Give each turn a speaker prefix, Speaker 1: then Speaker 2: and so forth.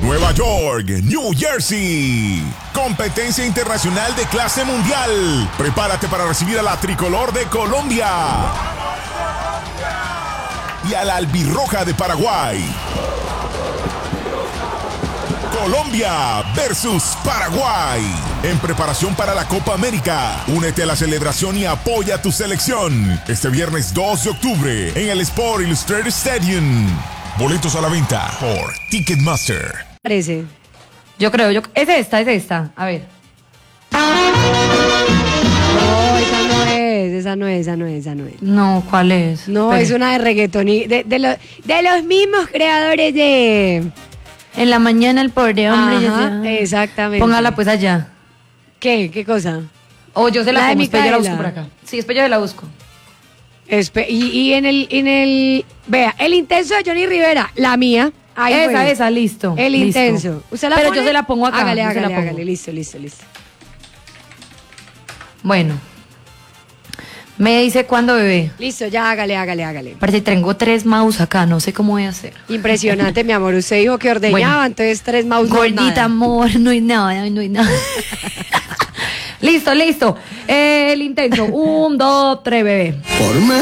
Speaker 1: Nueva York, New Jersey. Competencia internacional de clase mundial. Prepárate para recibir a la tricolor de Colombia y a la albirroja de Paraguay. Colombia versus Paraguay. En preparación para la Copa América. Únete a la celebración y apoya a tu selección. Este viernes 2 de octubre en el Sport Illustrated Stadium. Boletos a la venta por Ticketmaster.
Speaker 2: Parece.
Speaker 3: Yo creo, es esta. A ver.
Speaker 2: No, esa no es.
Speaker 3: No, ¿cuál es?
Speaker 2: No,
Speaker 3: Espere.
Speaker 2: es una de reggaetón de los mismos creadores de...
Speaker 3: En la mañana el pobre hombre.
Speaker 2: Ajá,
Speaker 3: ya.
Speaker 2: exactamente.
Speaker 3: Póngala pues allá.
Speaker 2: ¿Qué cosa?
Speaker 3: O yo se la
Speaker 2: La de
Speaker 3: pongo, después yo la busco
Speaker 2: Micaela.
Speaker 3: por acá. Sí, después yo la busco.
Speaker 2: Y en el... Vea, el intenso de Johnny Rivera, la mía. Ahí fue.
Speaker 3: Esa, listo.
Speaker 2: El
Speaker 3: listo.
Speaker 2: intenso. ¿Usted la
Speaker 3: Pero
Speaker 2: pone?
Speaker 3: yo se la pongo acá.
Speaker 2: Hágale,
Speaker 3: yo se la pongo.
Speaker 2: hágale. Listo.
Speaker 3: Bueno. Me dice cuándo, bebé.
Speaker 2: Listo, ya hágale.
Speaker 3: Parece que tengo 3 mouse acá, no sé cómo voy a hacer.
Speaker 2: Impresionante, mi amor. Usted dijo que ordeñaba,
Speaker 3: Bueno.
Speaker 2: entonces 3 mouse.
Speaker 3: Gordita, amor, no hay nada. Listo. El intenso. 1, 2, 3, bebé.